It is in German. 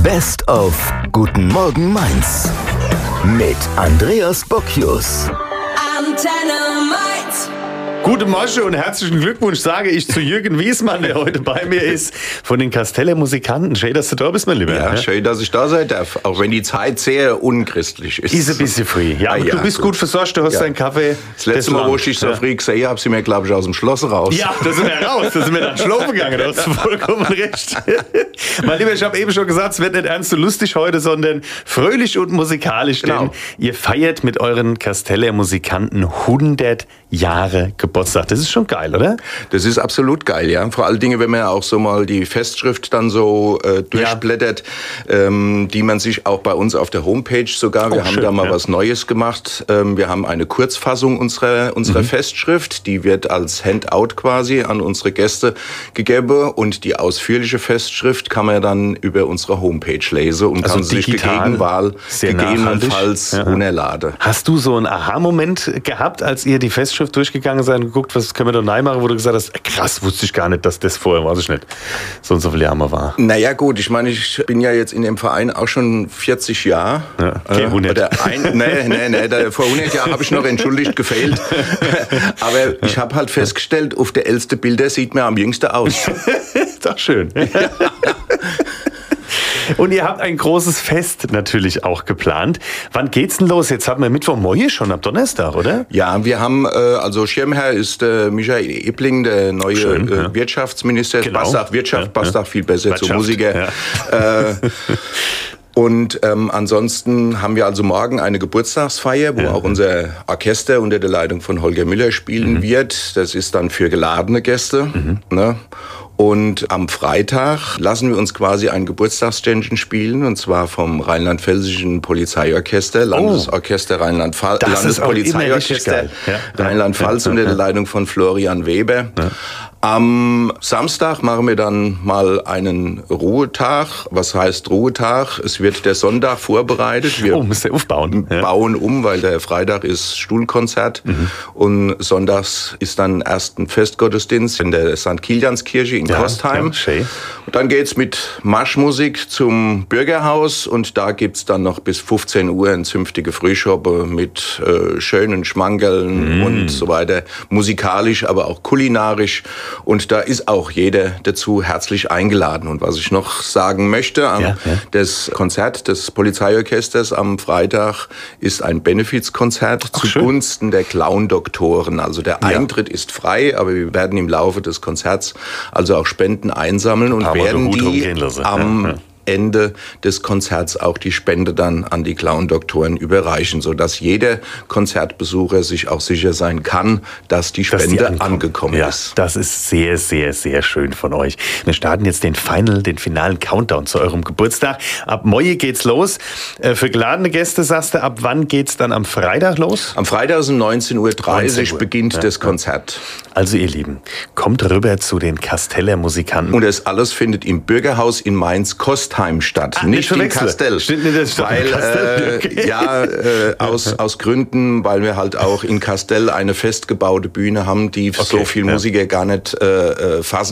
Best of Guten Morgen Mainz mit Andreas Bocchius. Antenne Mainz. Guten Morgen und herzlichen Glückwunsch, sage ich zu Jürgen Wiesmann, der heute bei mir ist, von den Kasteller Musikanten. Schön, dass du da bist, mein Lieber. Ja, schön, dass ich da sein darf, auch wenn die Zeit sehr unchristlich ist. Ist ein bisschen früh. Ja, aber du bist gut versorgt, du hast deinen Kaffee. Das letzte Mal, wo ich dich so früh gesehen habe, sie mir, glaube ich, aus dem Schloss raus. Ja, da sind wir raus, da sind wir dann schlafen gegangen, da hast du vollkommen recht. Mein Lieber, ich habe eben schon gesagt, es wird nicht ernst und lustig heute, sondern fröhlich und musikalisch, denn ihr feiert mit euren Kasteller Musikanten 100 Jahre Geburtstag. Das ist schon geil, oder? Das ist absolut geil, ja. Vor allen Dingen, wenn man auch so mal die Festschrift dann so durchblättert, die man sich auch bei uns auf der Homepage sogar, wir haben da mal was Neues gemacht. Wir haben eine Kurzfassung unserer Festschrift, die wird als Handout quasi an unsere Gäste gegeben und die ausführliche Festschrift kann man dann über unsere Homepage lesen und kann sich gegebenenfalls runterladen. Hast du so einen Aha-Moment gehabt, als ihr die Festschrift durchgegangen seid und geguckt, was können wir da neu machen, wo du gesagt hast, krass, wusste ich gar nicht, dass das vorher, weiß ich nicht, so und so viele Jahre war. Naja gut, ich meine, ich bin ja jetzt in dem Verein auch schon 40 Jahre. Ja, okay, 100. Vor 100 Jahren habe ich noch entschuldigt gefehlt. Aber ich habe halt festgestellt, auf der ältesten Bilder sieht man am jüngsten aus. Ist doch schön. Und ihr habt ein großes Fest natürlich auch geplant. Wann geht's denn los? Jetzt haben wir Mittwochmorgen schon, ab Donnerstag, oder? Ja, wir haben, also Schirmherr ist Michael Ebling, der neue Wirtschaftsminister. Genau. Bastach Wirtschaft, Bastach viel besser zu Musiker. Ja. Und ansonsten haben wir also morgen eine Geburtstagsfeier, wo auch unser Orchester unter der Leitung von Holger Müller spielen wird. Das ist dann für geladene Gäste. Ne? Und am Freitag lassen wir uns quasi ein Geburtstagsständchen spielen, und zwar vom Rheinland-Pfälzischen Polizeiorchester, Landesorchester Rheinland-Pfalz, Landespolizeiorchester Rheinland-Pfalz unter der Leitung von Florian Weber. Ja. Am Samstag machen wir dann mal einen Ruhetag. Was heißt Ruhetag? Es wird der Sonntag vorbereitet. Wir müsst ihr aufbauen. Bauen um, weil der Freitag ist Stuhlkonzert und sonntags ist dann erst ein Festgottesdienst in der St. Kilianskirche in Kostheim. Und dann geht's mit Marschmusik zum Bürgerhaus und da gibt's dann noch bis 15 Uhr eine zünftige Frühschoppe mit schönen Schmankerln und so weiter. Musikalisch, aber auch kulinarisch. Und da ist auch jeder dazu herzlich eingeladen. Und was ich noch sagen möchte, das Konzert des Polizeiorchesters am Freitag ist ein Benefizkonzert zugunsten der Clown-Doktoren. Also der Eintritt ist frei, aber wir werden im Laufe des Konzerts also auch Spenden einsammeln und werden die am Ende des Konzerts auch die Spende dann an die Clown-Doktoren überreichen, sodass jeder Konzertbesucher sich auch sicher sein kann, dass die Spende angekommen ist. Das ist sehr, sehr, sehr schön von euch. Wir starten jetzt den finalen Countdown zu eurem Geburtstag. Ab morgen geht's los. Für geladene Gäste sagst du, ab wann geht's dann am Freitag los? Am Freitag um 19:30 Uhr beginnt das Konzert. Also ihr Lieben, kommt rüber zu den Kasteller Musikanten. Und das alles findet im Bürgerhaus in Mainz-Kostheim statt, nicht in Kastell. Aus Gründen, weil wir halt auch in Kastell eine festgebaute Bühne haben, die so viel Musiker gar nicht fassen